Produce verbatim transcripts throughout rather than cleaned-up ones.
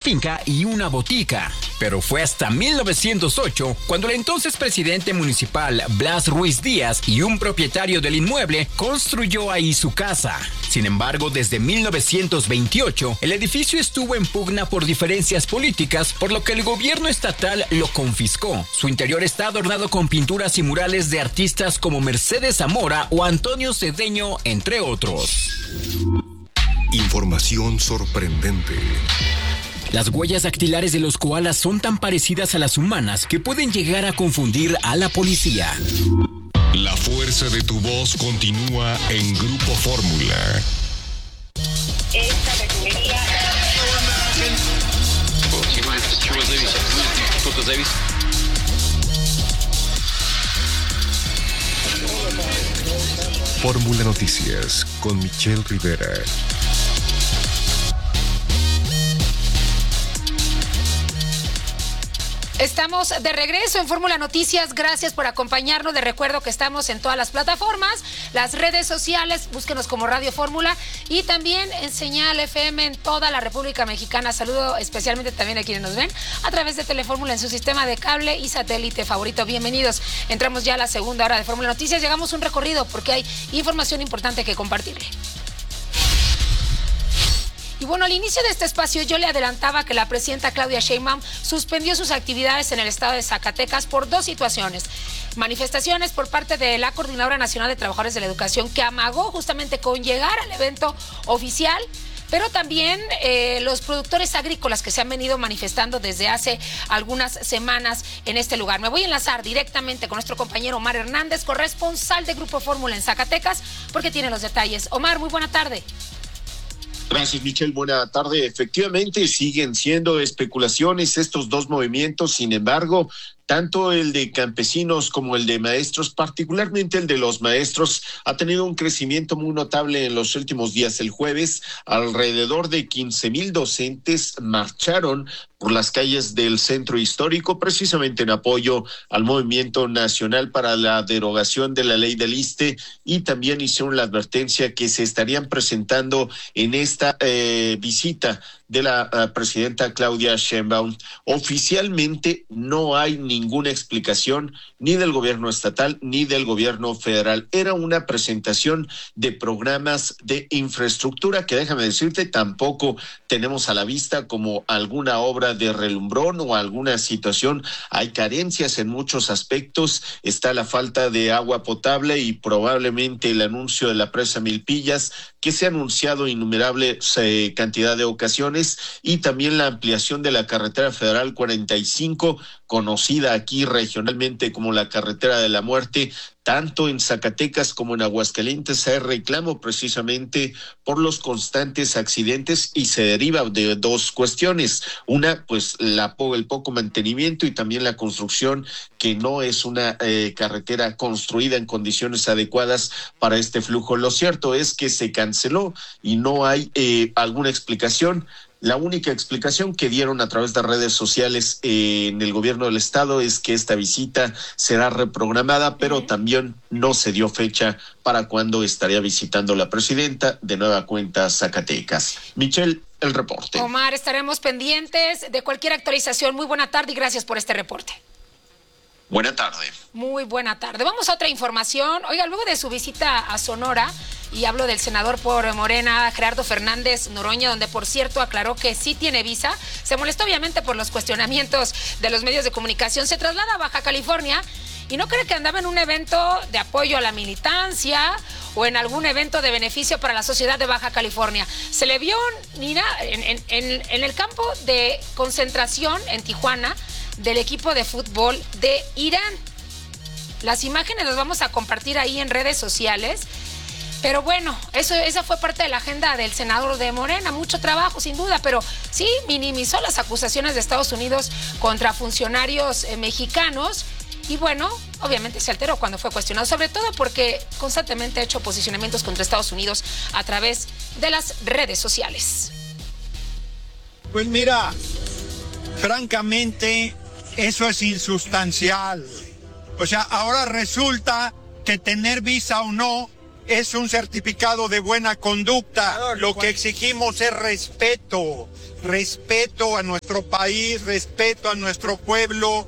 finca y una botica. Pero fue hasta mil novecientos ocho cuando el entonces presidente municipal Blas Ruiz Díaz y un propietario del inmueble construyó ahí su casa. Sin embargo, desde mil novecientos veintiocho, el edificio estuvo en pugna por diferencias políticas, por lo que el gobierno estatal lo confiscó. Su interior está adornado con pinturas y murales de artistas como Mercedes Zamora o Antonio Cedeño, entre otros. Información sorprendente. Las huellas dactilares de los koalas son tan parecidas a las humanas que pueden llegar a confundir a la policía. La fuerza de tu voz continúa en Grupo Fórmula. Esta refinería... Fórmula Noticias con Michelle Rivera. Estamos de regreso en Fórmula Noticias. Gracias por acompañarnos. Les recuerdo que estamos en todas las plataformas, las redes sociales, búsquenos como Radio Fórmula y también en Señal F M en toda la República Mexicana. Saludo especialmente también a quienes nos ven a través de Telefórmula en su sistema de cable y satélite favorito. Bienvenidos. Entramos ya a la segunda hora de Fórmula Noticias. Llegamos a un recorrido porque hay información importante que compartirle. Y bueno, al inicio de este espacio yo le adelantaba que la presidenta Claudia Sheinbaum suspendió sus actividades en el estado de Zacatecas por dos situaciones. Manifestaciones por parte de la Coordinadora Nacional de Trabajadores de la Educación, que amagó justamente con llegar al evento oficial, pero también eh, los productores agrícolas que se han venido manifestando desde hace algunas semanas en este lugar. Me voy a enlazar directamente con nuestro compañero Omar Hernández, corresponsal de Grupo Fórmula en Zacatecas, porque tiene los detalles. Omar, muy buena tarde. Gracias, Michelle. Buena tarde. Efectivamente, siguen siendo especulaciones estos dos movimientos. Sin embargo, tanto el de campesinos como el de maestros, particularmente el de los maestros, ha tenido un crecimiento muy notable en los últimos días. El jueves, alrededor de quince mil docentes marcharon por las calles del centro histórico, precisamente en apoyo al Movimiento Nacional para la Derogación de la Ley del ISSSTE, y también hicieron la advertencia que se estarían presentando en esta eh, visita de la uh, presidenta Claudia Sheinbaum. Oficialmente no hay ninguna explicación ni del gobierno estatal ni del gobierno federal. Era una presentación de programas de infraestructura que, déjame decirte, tampoco tenemos a la vista como alguna obra de relumbrón o alguna situación. Hay carencias en muchos aspectos. Está la falta de agua potable y probablemente el anuncio de la presa Milpillas, que se ha anunciado innumerable eh, cantidad de ocasiones, y también la ampliación de la carretera federal cuarenta y cinco, conocida aquí regionalmente como la carretera de la muerte. Tanto en Zacatecas como en Aguascalientes hay reclamo precisamente por los constantes accidentes y se deriva de dos cuestiones. Una, pues la, el poco mantenimiento, y también la construcción, que no es una eh, carretera construida en condiciones adecuadas para este flujo. Lo cierto es que se canceló y no hay eh, alguna explicación. La única explicación que dieron a través de redes sociales eh, en el gobierno del estado es que esta visita será reprogramada, pero también no se dio fecha para cuándo estaría visitando la presidenta de nueva cuenta Zacatecas. Michelle, el reporte. Omar, estaremos pendientes de cualquier actualización. Muy buena tarde y gracias por este reporte. Buena tarde. Muy buena tarde. Vamos a otra información. Oiga, luego de su visita a Sonora, y hablo del senador por Morena, Gerardo Fernández Noroña, donde por cierto aclaró que sí tiene visa, se molestó obviamente por los cuestionamientos de los medios de comunicación, se traslada a Baja California y no cree que andaba en un evento de apoyo a la militancia o en algún evento de beneficio para la sociedad de Baja California. Se le vio en, en, en, en el campo de concentración en Tijuana del equipo de fútbol de Irán. Las imágenes las vamos a compartir ahí en redes sociales. Pero bueno, eso, esa fue parte de la agenda del senador de Morena, mucho trabajo sin duda, pero sí minimizó las acusaciones de Estados Unidos contra funcionarios eh, mexicanos y bueno, obviamente se alteró cuando fue cuestionado, sobre todo porque constantemente ha hecho posicionamientos contra Estados Unidos a través de las redes sociales. Pues mira, francamente, eso es insustancial. O sea, ahora resulta que tener visa o no es un certificado de buena conducta. Lo que exigimos es respeto, respeto a nuestro país, respeto a nuestro pueblo.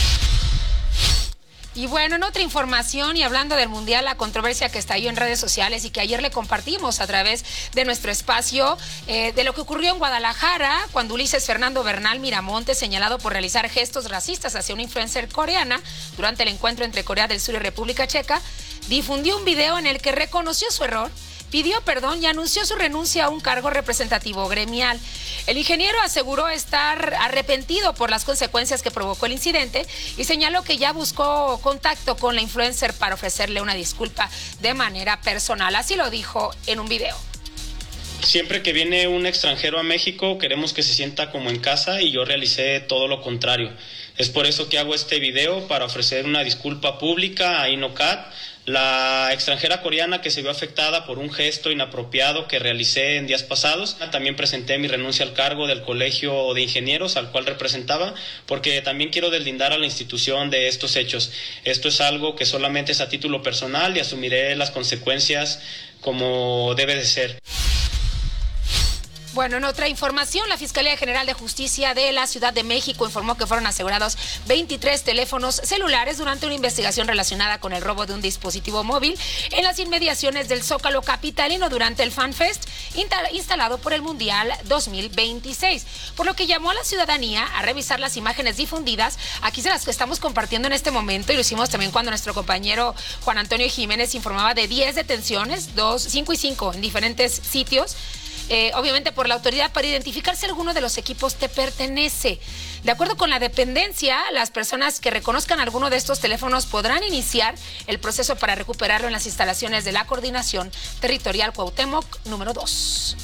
Y bueno, en otra información y hablando del Mundial, la controversia que estalló en redes sociales y que ayer le compartimos a través de nuestro espacio, eh, de lo que ocurrió en Guadalajara cuando Ulises Fernando Bernal Miramonte, señalado por realizar gestos racistas hacia una influencer coreana durante el encuentro entre Corea del Sur y República Checa, difundió un video en el que reconoció su error, pidió perdón y anunció su renuncia a un cargo representativo gremial. El ingeniero aseguró estar arrepentido por las consecuencias que provocó el incidente y señaló que ya buscó contacto con la influencer para ofrecerle una disculpa de manera personal. Así lo dijo en un video. Siempre que viene un extranjero a México queremos que se sienta como en casa y yo realicé todo lo contrario. Es por eso que hago este video, para ofrecer una disculpa pública a INOCAT, la extranjera coreana que se vio afectada por un gesto inapropiado que realicé en días pasados. También presenté mi renuncia al cargo del Colegio de Ingenieros al cual representaba, porque también quiero deslindar a la institución de estos hechos. Esto es algo que solamente es a título personal y asumiré las consecuencias como debe de ser. Bueno, en otra información, la Fiscalía General de Justicia de la Ciudad de México informó que fueron asegurados veintitrés teléfonos celulares durante una investigación relacionada con el robo de un dispositivo móvil en las inmediaciones del Zócalo capitalino durante el FanFest instalado por el Mundial dos mil veintiséis, por lo que llamó a la ciudadanía a revisar las imágenes difundidas. Aquí se las que estamos compartiendo en este momento y lo hicimos también cuando nuestro compañero Juan Antonio Jiménez informaba de diez detenciones, dos, cinco y cinco en diferentes sitios. Eh, obviamente por la autoridad, para identificar si alguno de los equipos te pertenece. De acuerdo con la dependencia, las personas que reconozcan alguno de estos teléfonos podrán iniciar el proceso para recuperarlo en las instalaciones de la Coordinación Territorial Cuauhtémoc número dos.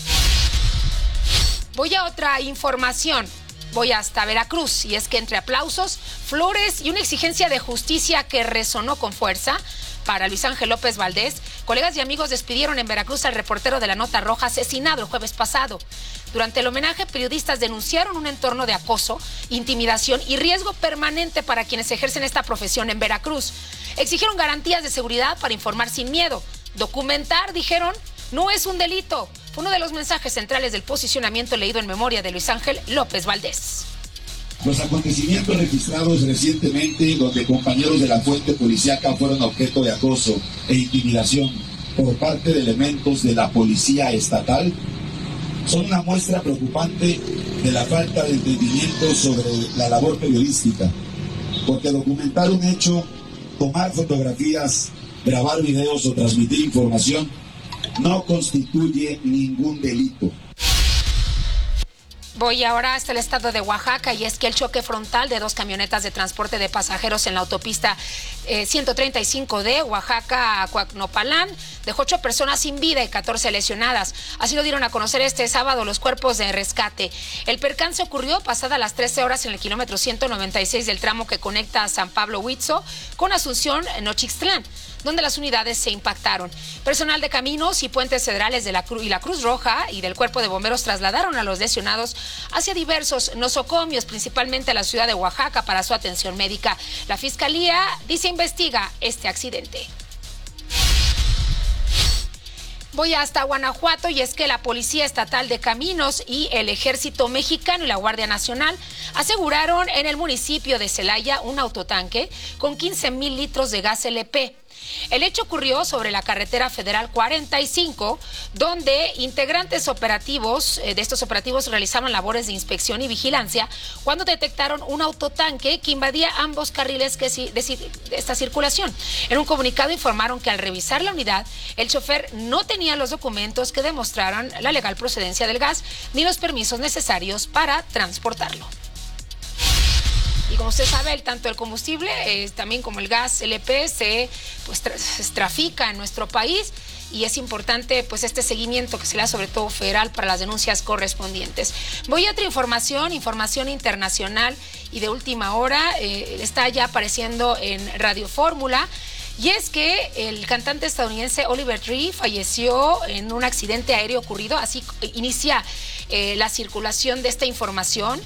Voy a otra información. Voy hasta Veracruz, y es que entre aplausos, flores y una exigencia de justicia que resonó con fuerza para Luis Ángel López Valdés, colegas y amigos despidieron en Veracruz al reportero de la Nota Roja asesinado el jueves pasado. Durante el homenaje, periodistas denunciaron un entorno de acoso, intimidación y riesgo permanente para quienes ejercen esta profesión en Veracruz. Exigieron garantías de seguridad para informar sin miedo. Documentar, dijeron, no es un delito. Fue uno de los mensajes centrales del posicionamiento leído en memoria de Luis Ángel López Valdés. Los acontecimientos registrados recientemente, donde compañeros de la fuente policíaca fueron objeto de acoso e intimidación por parte de elementos de la policía estatal, son una muestra preocupante de la falta de entendimiento sobre la labor periodística, porque documentar un hecho, tomar fotografías, grabar videos o transmitir información no constituye ningún delito. Voy ahora hasta el estado de Oaxaca, y es que el choque frontal de dos camionetas de transporte de pasajeros en la autopista eh, ciento treinta y cinco D Oaxaca a Coacnopalán dejó ocho personas sin vida y catorce lesionadas. Así lo dieron a conocer este sábado los cuerpos de rescate. El percance ocurrió pasadas las trece horas en el kilómetro ciento noventa y seis del tramo que conecta a San Pablo Huitzo con Asunción Nochixtlán, donde las unidades se impactaron. Personal de Caminos y Puentes Federales de la Cruz y la Cruz Roja y del Cuerpo de Bomberos trasladaron a los lesionados hacia diversos nosocomios, principalmente a la ciudad de Oaxaca, para su atención médica. La Fiscalía dice investiga este accidente. Voy hasta Guanajuato, y es que la Policía Estatal de Caminos y el Ejército Mexicano y la Guardia Nacional aseguraron en el municipio de Celaya un autotanque con quince mil litros de gas L P. El hecho ocurrió sobre la carretera federal cuarenta y cinco, donde integrantes operativos eh, de estos operativos realizaban labores de inspección y vigilancia cuando detectaron un autotanque que invadía ambos carriles que si, de, de esta circulación. En un comunicado informaron que al revisar la unidad, el chofer no tenía los documentos que demostraran la legal procedencia del gas ni los permisos necesarios para transportarlo. Y como usted sabe, el, tanto el combustible eh, también como el gas L P se, pues, tra se trafica en nuestro país, y es importante pues este seguimiento que se le da sobre todo federal para las denuncias correspondientes. Voy a otra información, información internacional y de última hora, eh, está ya apareciendo en Radio Fórmula. Y es que el cantante estadounidense Oliver Tree falleció en un accidente aéreo ocurrido. Así inicia eh, la circulación de esta información.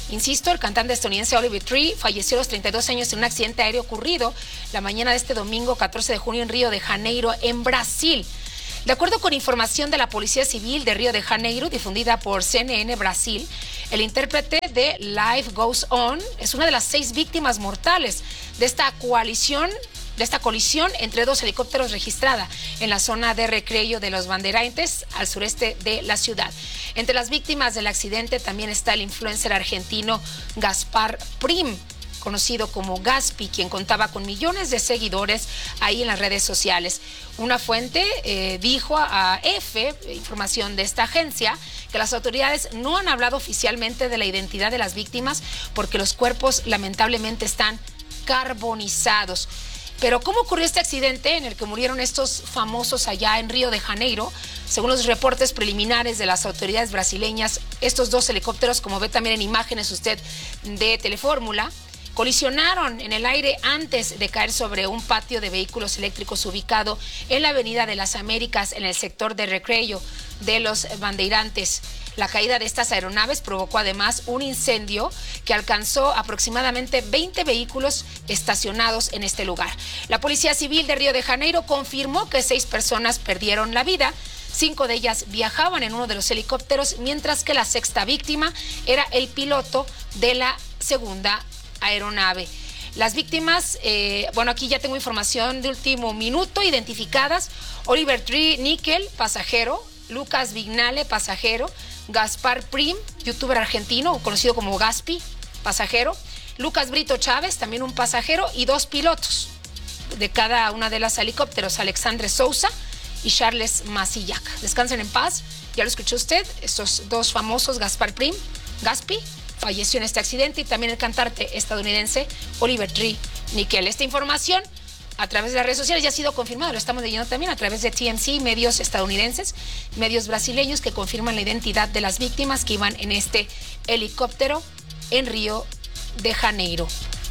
Insisto, el cantante estadounidense Oliver Tree falleció a los treinta y dos años en un accidente aéreo ocurrido la mañana de este domingo catorce de junio en Río de Janeiro, en Brasil. De acuerdo con información de la Policía Civil de Río de Janeiro, difundida por C N N Brasil, el intérprete de Life Goes On es una de las seis víctimas mortales de esta coalición, de esta colisión entre dos helicópteros registrada en la zona de recreo de los Bandeirantes, al sureste de la ciudad. Entre las víctimas del accidente también está el influencer argentino Gaspar Prim, conocido como Gaspi, quien contaba con millones de seguidores ahí en las redes sociales. Una fuente eh, dijo a, a F, información de esta agencia, que las autoridades no han hablado oficialmente de la identidad de las víctimas porque los cuerpos lamentablemente están carbonizados. Pero ¿cómo ocurrió este accidente en el que murieron estos famosos allá en Río de Janeiro? Según los reportes preliminares de las autoridades brasileñas, estos dos helicópteros, como ve también en imágenes usted de Telefórmula, colisionaron en el aire antes de caer sobre un patio de vehículos eléctricos ubicado en la Avenida de las Américas, en el sector de recreo de los Bandeirantes. La caída de estas aeronaves provocó además un incendio que alcanzó aproximadamente veinte vehículos estacionados en este lugar. La Policía Civil de Río de Janeiro confirmó que seis personas perdieron la vida. Cinco de ellas viajaban en uno de los helicópteros, mientras que la sexta víctima era el piloto de la segunda aeronave. Las víctimas, eh, bueno, aquí ya tengo información de último minuto, identificadas: Oliver Tree Nickel, pasajero; Lucas Vignale, pasajero; Gaspar Prim, youtuber argentino, conocido como Gaspi, pasajero; Lucas Brito Chávez, también un pasajero; y dos pilotos de cada una de las helicópteros, Alexandre Sousa y Charles Masillac. Descansen en paz, ya lo escuchó usted, estos dos famosos, Gaspar Prim, Gaspi, falleció en este accidente, y también el cantante estadounidense Oliver Tree Nickel. Esta información a través de las redes sociales ya ha sido confirmada, lo estamos leyendo también a través de T M C, medios estadounidenses, medios brasileños que confirman la identidad de las víctimas que iban en este helicóptero en Río de Janeiro.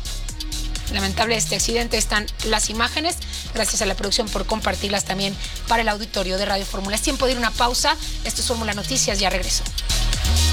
Lamentable este accidente, están las imágenes. Gracias a la producción por compartirlas también para el auditorio de Radio Fórmula. Es tiempo de ir a una pausa. Esto es Fórmula Noticias, ya regreso.